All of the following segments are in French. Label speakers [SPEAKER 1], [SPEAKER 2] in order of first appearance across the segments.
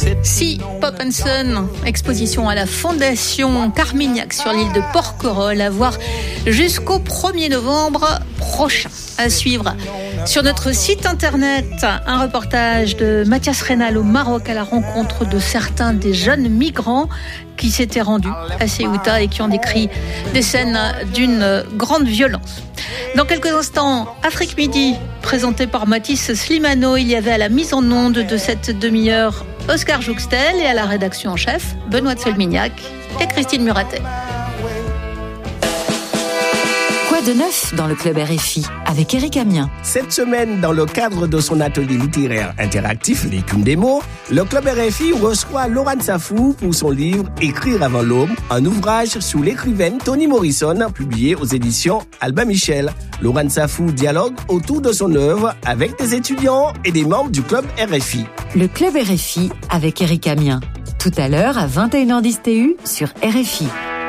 [SPEAKER 1] Si, Pop & Son, exposition à la Fondation Carmignac sur l'île de Porquerolles, à voir jusqu'au 1er novembre prochain. À suivre sur notre site internet, un reportage de Mathias Rénal au Maroc à la rencontre de certains des jeunes migrants qui s'étaient rendus à Ceuta et qui ont décrit des scènes d'une grande violence. Dans quelques instants, Afrique Midi, présenté par Mathis Slimano. Il y avait à la mise en onde de cette demi-heure Oscar Jouxtel et à la rédaction en chef, Benoît Selmignac et Christine Muratet.
[SPEAKER 2] Quoi de neuf dans le club RFI avec Eric Amiens?
[SPEAKER 3] Cette semaine, dans le cadre de son atelier littéraire interactif L'écume des mots, le club RFI reçoit Laurent Safou pour son livre Écrire avant l'aube, un ouvrage sur l'écrivaine Toni Morrison, publié aux éditions Albin Michel. Laurent Safou dialogue autour de son œuvre avec des étudiants et des membres du club RFI.
[SPEAKER 2] Le club RFI avec Eric Amiens. Tout à l'heure à 21h10 TU sur RFI.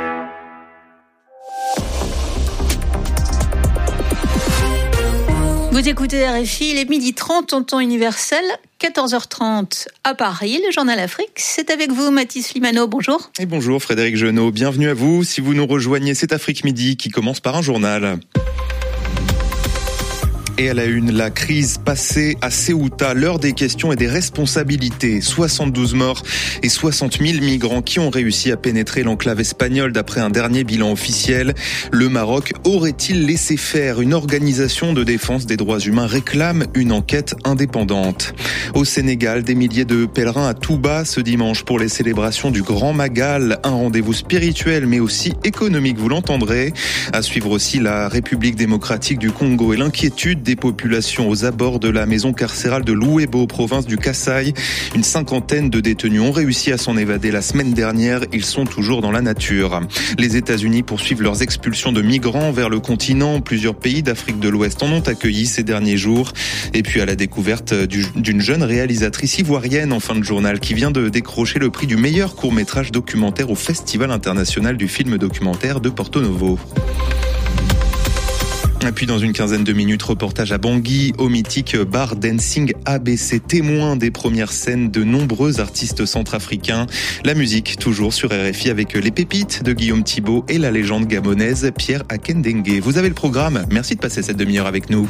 [SPEAKER 1] Vous écoutez RFI, il est 12h30 en temps universel, 14h30 à Paris, le journal Afrique. C'est avec vous, Mathis Slimano, bonjour.
[SPEAKER 4] Et bonjour Frédéric Genot, bienvenue à vous. Si vous nous rejoignez, c'est Afrique Midi qui commence par un journal. Et à la une, la crise passée à Ceuta, l'heure des questions et des responsabilités. 72 morts et 60 000 migrants qui ont réussi à pénétrer l'enclave espagnole d'après un dernier bilan officiel. Le Maroc aurait-il laissé faire? Une organisation de défense des droits humains réclame une enquête indépendante. Au Sénégal, des milliers de pèlerins à Touba ce dimanche pour les célébrations du Grand Magal. Un rendez-vous spirituel mais aussi économique, vous l'entendrez. À suivre aussi la République démocratique du Congo et l'inquiétude des populations aux abords de la maison carcérale de Louébo, province du Kasaï. Une cinquantaine de détenus ont réussi à s'en évader la semaine dernière. Ils sont toujours dans la nature. Les États-Unis poursuivent leurs expulsions de migrants vers le continent. Plusieurs pays d'Afrique de l'Ouest en ont accueilli ces derniers jours. Et puis à la découverte d'une jeune réalisatrice ivoirienne en fin de journal qui vient de décrocher le prix du meilleur court-métrage documentaire au Festival international du film documentaire de Porto Novo. Et puis dans une quinzaine de minutes, reportage à Bangui, au mythique bar dancing ABC, témoin des premières scènes de nombreux artistes centrafricains. La musique, toujours sur RFI avec les pépites de Guillaume Thibault et la légende gabonaise Pierre Akendengue. Vous avez le programme, merci de passer cette demi-heure avec nous.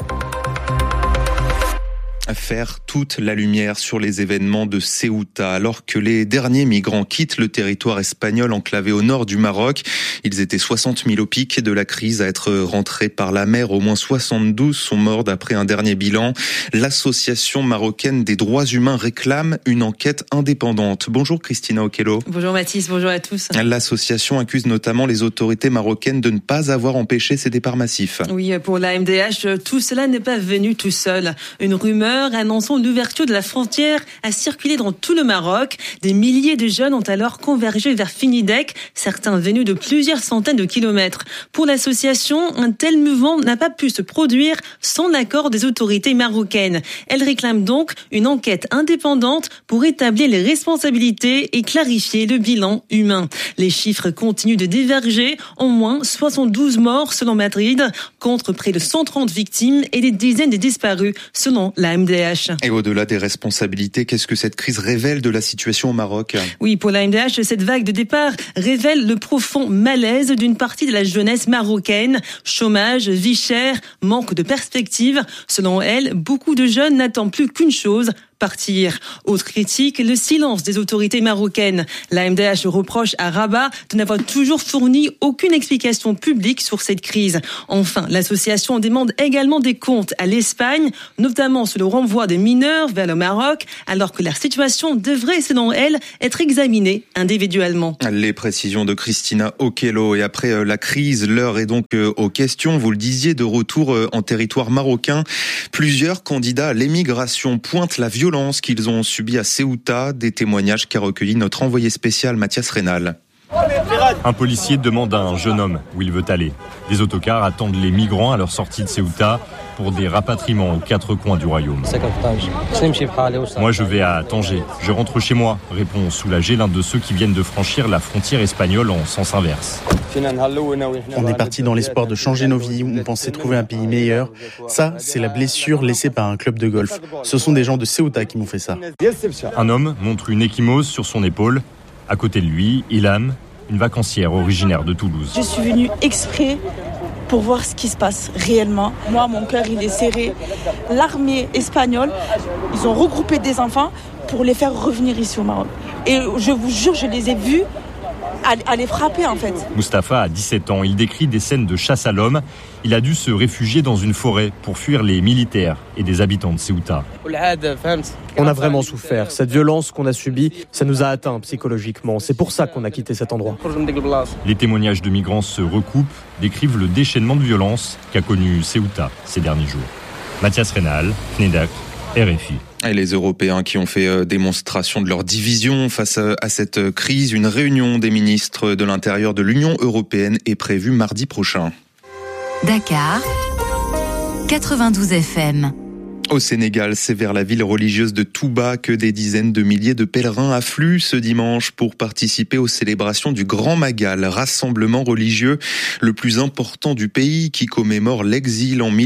[SPEAKER 4] Faire toute la lumière sur les événements de Ceuta. Alors que les derniers migrants quittent le territoire espagnol enclavé au nord du Maroc, ils étaient 60 000 au pic de la crise à être rentrés par la mer. Au moins 72 sont morts d'après un dernier bilan. L'association marocaine des droits humains réclame une enquête indépendante. Bonjour Christina Okello.
[SPEAKER 5] Bonjour Mathis, bonjour à tous.
[SPEAKER 4] L'association accuse notamment les autorités marocaines de ne pas avoir empêché ces départs massifs.
[SPEAKER 5] Oui, pour la MDH, tout cela n'est pas venu tout seul. Une rumeur annonçant l'ouverture de la frontière a circulé dans tout le Maroc. Des milliers de jeunes ont alors convergé vers Finidec, certains venus de plusieurs centaines de kilomètres. Pour l'association, un tel mouvement n'a pas pu se produire sans l'accord des autorités marocaines. Elle réclame donc une enquête indépendante pour établir les responsabilités et clarifier le bilan humain. Les chiffres continuent de diverger. Au moins 72 morts selon Madrid, contre près de 130 victimes et des dizaines de disparus selon la MDH.
[SPEAKER 4] Et au-delà des responsabilités, qu'est-ce que cette crise révèle de la situation au Maroc?
[SPEAKER 5] Oui, pour la MDH, cette vague de départ révèle le profond malaise d'une partie de la jeunesse marocaine. Chômage, vie chère, manque de perspective. Selon elle, beaucoup de jeunes n'attendent plus qu'une chose, partir. Autre critique, le silence des autorités marocaines. La MDH reproche à Rabat de n'avoir toujours fourni aucune explication publique sur cette crise. Enfin, l'association demande également des comptes à l'Espagne, notamment sur le renvoi des mineurs vers le Maroc, alors que leur situation devrait, selon elle, être examinée individuellement.
[SPEAKER 4] Les précisions de Christina Okello. Et après la crise, l'heure est donc aux questions. Vous le disiez, de retour en territoire marocain. Plusieurs candidats à l'émigration pointent la violence qu'ils ont subie à Ceuta, des témoignages qu'a recueilli notre envoyé spécial Mathias Rénal.
[SPEAKER 6] Un policier demande à un jeune homme où il veut aller. Des autocars attendent les migrants à leur sortie de Ceuta pour des rapatriements aux quatre coins du royaume. Moi, je vais à Tanger. Je rentre chez moi, répond soulagé l'un de ceux qui viennent de franchir la frontière espagnole en sens inverse.
[SPEAKER 7] On est parti dans l'espoir de changer nos vies, on pensait trouver un pays meilleur. Ça, c'est la blessure laissée par un club de golf. Ce sont des gens de Ceuta qui m'ont fait ça.
[SPEAKER 6] Un homme montre une ecchymose sur son épaule. À côté de lui, Ilham, une vacancière originaire de Toulouse.
[SPEAKER 8] Je suis venue exprès pour voir ce qui se passe réellement. Moi, mon cœur, il est serré. L'armée espagnole, ils ont regroupé des enfants pour les faire revenir ici au Maroc. Et je vous jure, je les ai vus à les frapper en fait.
[SPEAKER 6] Mustapha a 17 ans. Il décrit des scènes de chasse à l'homme. Il a dû se réfugier dans une forêt pour fuir les militaires et des habitants de Ceuta.
[SPEAKER 9] On a vraiment souffert. Cette violence qu'on a subie, ça nous a atteints psychologiquement. C'est pour ça qu'on a quitté cet endroit.
[SPEAKER 6] Les témoignages de migrants se recoupent, décrivent le déchaînement de violence qu'a connu Ceuta ces derniers jours. Mathias Reynal, Fnedac, RFI.
[SPEAKER 4] Et les Européens qui ont fait démonstration de leur division face à cette crise. Une réunion des ministres de l'Intérieur de l'Union européenne est prévue mardi prochain.
[SPEAKER 2] Dakar, 92 FM.
[SPEAKER 4] Au Sénégal, c'est vers la ville religieuse de Touba que des dizaines de milliers de pèlerins affluent ce dimanche pour participer aux célébrations du Grand Magal, rassemblement religieux le plus important du pays qui commémore l'exil en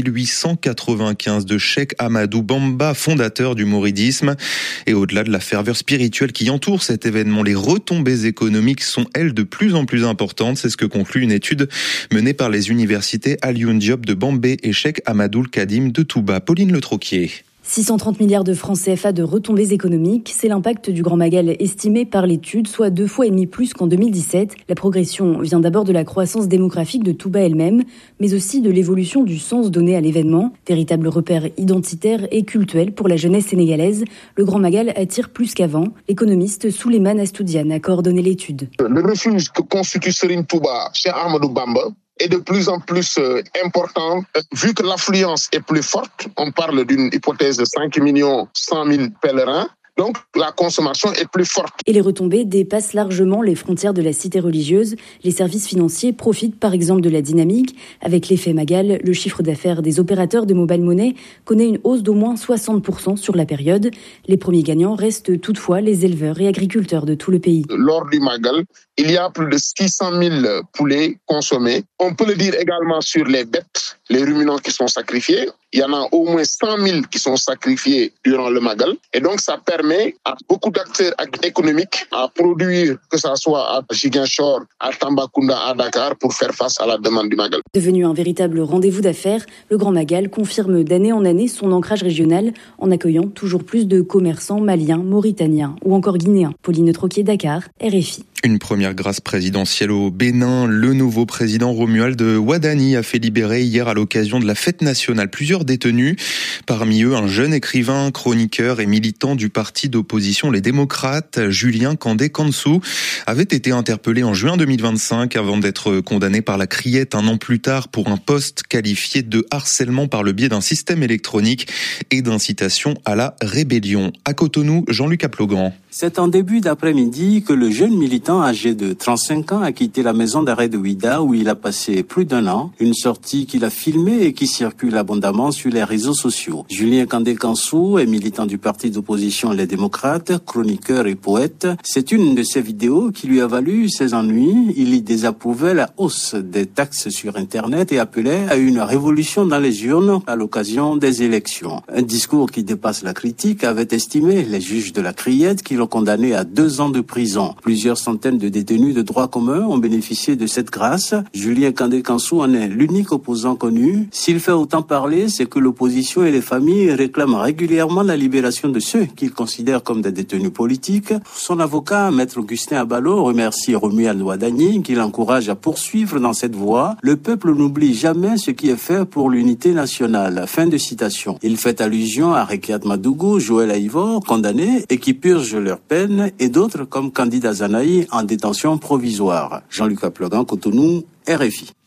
[SPEAKER 4] 1895 de Cheikh Ahmadou Bamba, fondateur du mouridisme. Et au-delà de la ferveur spirituelle qui entoure cet événement, les retombées économiques sont, elles, de plus en plus importantes. C'est ce que conclut une étude menée par les universités Alioune Diop de Bambey et Cheikh Ahmadoul Kadim de Touba. Pauline Le Troquier.
[SPEAKER 10] 630 milliards de francs CFA de retombées économiques, c'est l'impact du Grand Magal estimé par l'étude, soit 2,5 fois plus qu'en 2017. La progression vient d'abord de la croissance démographique de Touba elle-même, mais aussi de l'évolution du sens donné à l'événement. Véritable repère identitaire et cultuel pour la jeunesse sénégalaise, le Grand Magal attire plus qu'avant. L'économiste Souleymane Astoudiane a coordonné l'étude.
[SPEAKER 11] Le refuge que constitue Serigne Touba, Cheikh Ahmadou Bamba, est de plus en plus important. Vu que l'affluence est plus forte, on parle d'une hypothèse de 5 100 000 pèlerins, donc la consommation est plus forte.
[SPEAKER 10] Et les retombées dépassent largement les frontières de la cité religieuse. Les services financiers profitent par exemple de la dynamique. Avec l'effet Magal, le chiffre d'affaires des opérateurs de mobile money connaît une hausse d'au moins 60% sur la période. Les premiers gagnants restent toutefois les éleveurs et agriculteurs de tout le pays.
[SPEAKER 11] Lors du Magal, il y a plus de 600 000 poulets consommés. On peut le dire également sur les bêtes, les ruminants qui sont sacrifiés. Il y en a au moins 100 000 qui sont sacrifiés durant le Magal. Et donc, ça permet à beaucoup d'acteurs économiques à produire, que ce soit à Ziguinchor, à Tambacounda, à Dakar, pour faire face à la demande du Magal.
[SPEAKER 10] Devenu un véritable rendez-vous d'affaires, le Grand Magal confirme d'année en année son ancrage régional en accueillant toujours plus de commerçants maliens, mauritaniens ou encore guinéens. Pauline Troquier, Dakar, RFI.
[SPEAKER 4] Une première grâce présidentielle au Bénin. Le nouveau président Romuald Wadani a fait libérer hier à l'occasion de la fête nationale plusieurs détenus. Parmi eux, un jeune écrivain, chroniqueur et militant du parti d'opposition Les Démocrates, Julien Kandé-Kansou, avait été interpellé en juin 2025 avant d'être condamné par la Criette un an plus tard pour un poste qualifié de harcèlement par le biais d'un système électronique et d'incitation à la rébellion. À Cotonou, Jean-Luc Aplogan.
[SPEAKER 12] C'est en début d'après-midi que le jeune militant âgé de 35 ans a quitté la maison d'arrêt de Ouidah où il a passé plus d'un an. Une sortie qu'il a filmée et qui circule abondamment sur les réseaux sociaux. Julien Kandé-Kansou est militant du parti d'opposition Les Démocrates, chroniqueur et poète. C'est une de ses vidéos qui lui a valu ses ennuis. Il y désapprouvait la hausse des taxes sur Internet et appelait à une révolution dans les urnes à l'occasion des élections. Un discours qui dépasse la critique avait estimé les juges de la Criette qui l'ont condamné à 2 ans de prison. Plusieurs centaines de détenus de droit commun ont bénéficié de cette grâce. Julien Kandé-Kansou en est l'unique opposant connu. S'il fait autant parler, c'est que l'opposition et les familles réclament régulièrement la libération de ceux qu'ils considèrent comme des détenus politiques. Son avocat, Maître Augustin Abalo, remercie Romuald Wadani qui l'encourage à poursuivre dans cette voie. Le peuple n'oublie jamais ce qui est fait pour l'unité nationale. Fin de citation. Il fait allusion à Rekiat Madougou, Joël Aïvor, condamnés et qui purgent leur peine, et d'autres comme Candida Zanaï en détention provisoire. Jean-Luc Aplogan, Cotonou, RFI.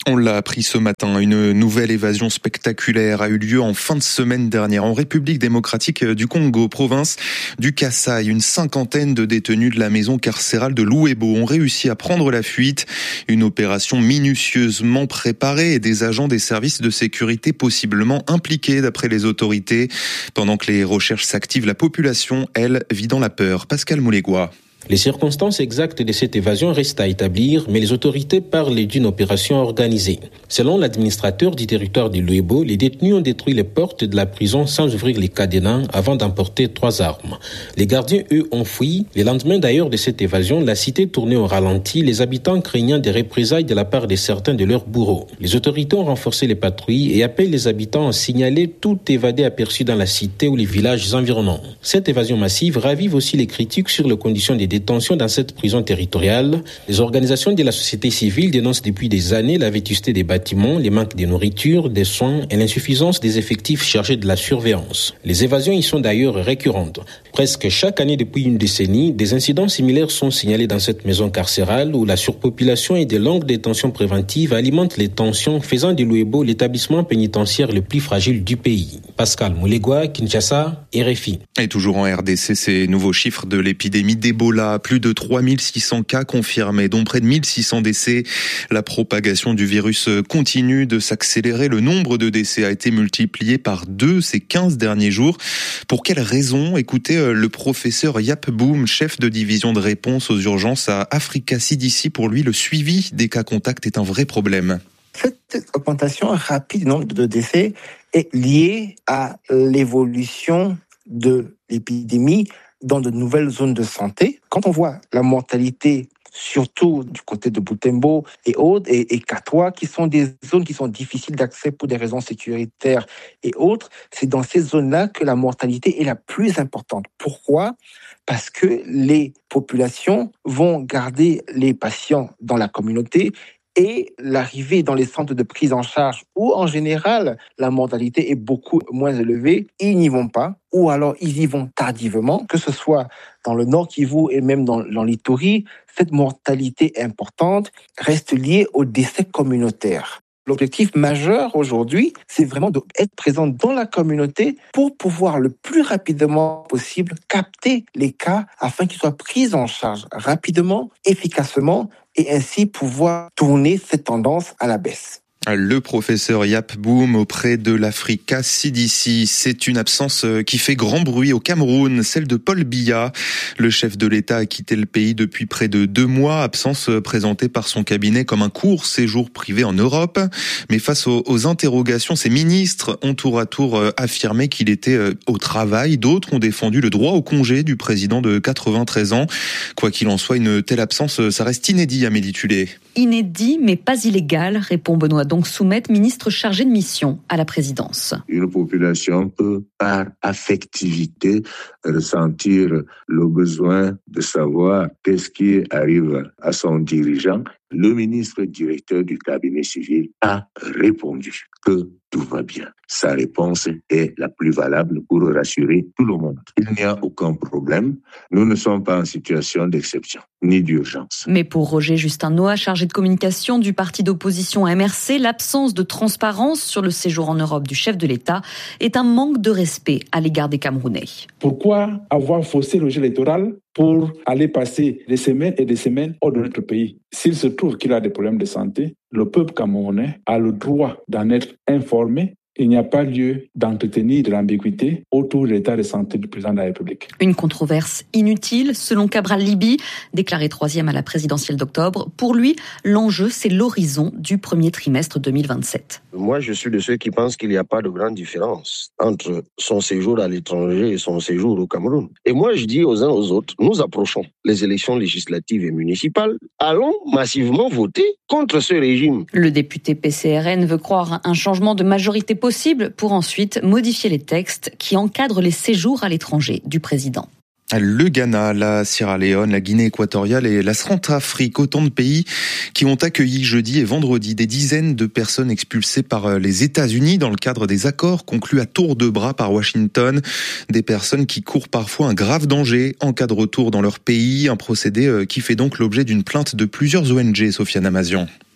[SPEAKER 4] On l'a appris ce matin, une nouvelle évasion spectaculaire a eu lieu en fin de semaine dernière en République démocratique du Congo, province du Kasaï. Une cinquantaine de détenus de la maison carcérale de Louébo ont réussi à prendre la fuite. Une opération minutieusement préparée et des agents des services de sécurité possiblement impliqués d'après les autorités. Pendant que les recherches s'activent, la population, elle, vit dans la peur. Pascal Moulégois.
[SPEAKER 13] Les circonstances exactes de cette évasion restent à établir, mais les autorités parlent d'une opération organisée. Selon l'administrateur du territoire de Louébo, les détenus ont détruit les portes de la prison sans ouvrir les cadenas avant d'emporter 3 armes. Les gardiens, eux, ont fui. Le lendemain d'ailleurs de cette évasion, la cité tournait au ralenti, les habitants craignant des représailles de la part de certains de leurs bourreaux. Les autorités ont renforcé les patrouilles et appellent les habitants à signaler tout évadé aperçu dans la cité ou les villages environnants. Cette évasion massive ravive aussi les critiques sur les conditions des détention dans cette prison territoriale. Les organisations de la société civile dénoncent depuis des années la vétusté des bâtiments, les manques de nourriture, des soins et l'insuffisance des effectifs chargés de la surveillance. Les évasions y sont d'ailleurs récurrentes. Presque chaque année depuis une décennie, des incidents similaires sont signalés dans cette maison carcérale où la surpopulation et des longues détentions préventives alimentent les tensions, faisant de Louébo l'établissement pénitentiaire le plus fragile du pays. Pascal Moulégois, Kinshasa, RFI.
[SPEAKER 4] Et toujours en RDC, ces nouveaux chiffres de l'épidémie d'Ebola. Plus de 3600 cas confirmés, dont près de 1600 décès. La propagation du virus continue de s'accélérer. Le nombre de décès a été multiplié par 2 ces 15 derniers jours. Pour quelles raisons? Écoutez le professeur Yap Boum, chef de division de réponse aux urgences à Africa CDC. Pour lui, le suivi des cas contacts est un vrai problème.
[SPEAKER 14] Cette augmentation rapide du nombre de décès est liée à l'évolution de l'épidémie dans de nouvelles zones de santé. Quand on voit la mortalité, surtout du côté de Butembo et autres, et Katoa, qui sont des zones qui sont difficiles d'accès pour des raisons sécuritaires et autres, c'est dans ces zones-là que la mortalité est la plus importante. Pourquoi ? Parce que les populations vont garder les patients dans la communauté et l'arrivée dans les centres de prise en charge où, en général, la mortalité est beaucoup moins élevée, ils n'y vont pas, ou alors ils y vont tardivement, que ce soit dans le Nord Kivu et même dans l'Ituri, cette mortalité importante reste liée au décès communautaire. L'objectif majeur aujourd'hui, c'est vraiment d'être présent dans la communauté pour pouvoir le plus rapidement possible capter les cas afin qu'ils soient pris en charge rapidement, efficacement et ainsi pouvoir tourner cette tendance à la baisse.
[SPEAKER 4] Le professeur Yap Boum auprès de l'Africa CDC. C'est une absence qui fait grand bruit au Cameroun, celle de Paul Biya. Le chef de l'État a quitté le pays depuis près de 2 mois, absence présentée par son cabinet comme un court séjour privé en Europe. Mais face aux interrogations, ses ministres ont tour à tour affirmé qu'il était au travail. D'autres ont défendu le droit au congé du président de 93 ans. Quoi qu'il en soit, une telle absence, ça reste inédit, Amélie Tullet.
[SPEAKER 15] Inédit, mais pas illégal, répond Benoît donc Soumette, ministre chargé de mission à la présidence.
[SPEAKER 16] Une population peut, par affectivité, ressentir le besoin de savoir qu'est-ce qui arrive à son dirigeant. Le ministre directeur du cabinet civil a répondu que tout va bien. Sa réponse est la plus valable pour rassurer tout le monde. Il n'y a aucun problème. Nous ne sommes pas en situation d'exception, ni d'urgence.
[SPEAKER 15] Mais pour Roger Justin Noah, chargé de communication du parti d'opposition MRC, l'absence de transparence sur le séjour en Europe du chef de l'État est un manque de respect à l'égard des Camerounais.
[SPEAKER 17] Pourquoi avoir faussé le jeu électoral pour aller passer des semaines et des semaines hors de notre pays? S'il se trouve qu'il a des problèmes de santé, le peuple camerounais a le droit d'en être informé. Il n'y a pas lieu d'entretenir de l'ambiguïté autour de l'état de santé du président de la République.
[SPEAKER 15] Une controverse inutile, selon Cabral Libi, déclaré 3e à la présidentielle d'octobre. Pour lui, l'enjeu, c'est l'horizon du premier trimestre 2027.
[SPEAKER 18] Moi, je suis de ceux qui pensent qu'il n'y a pas de grande différence entre son séjour à l'étranger et son séjour au Cameroun. Et moi, je dis aux uns aux autres, nous approchons les élections législatives et municipales. Allons massivement voter contre ce régime.
[SPEAKER 15] Le député PCRN veut croire un changement de majorité possible pour ensuite modifier les textes qui encadrent les séjours à l'étranger du président.
[SPEAKER 4] Le Ghana, la Sierra Leone, la Guinée équatoriale et la Centrafrique, autant de pays qui ont accueilli jeudi et vendredi des dizaines de personnes expulsées par les États-Unis dans le cadre des accords conclus à tour de bras par Washington. Des personnes qui courent parfois un grave danger en cas de retour dans leur pays. Un procédé qui fait donc l'objet d'une plainte de plusieurs ONG, Sofiane Amazian.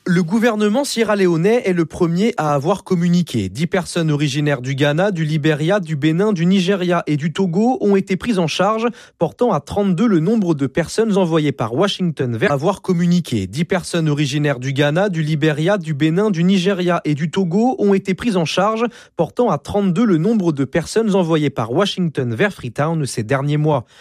[SPEAKER 19] Le gouvernement sierra-léonais est le premier à avoir communiqué. 10 personnes originaires du Ghana, du Libéria, du Bénin, du Nigeria et du Togo ont été prises en charge, portant à 32 le nombre de personnes envoyées par Washington vers avoir communiqué. 10 personnes originaires du Ghana, du Libéria, du Bénin, du Nigeria et du Togo ont été prises en charge, portant à 32 le nombre de personnes envoyées par Washington vers Freetown ces derniers mois.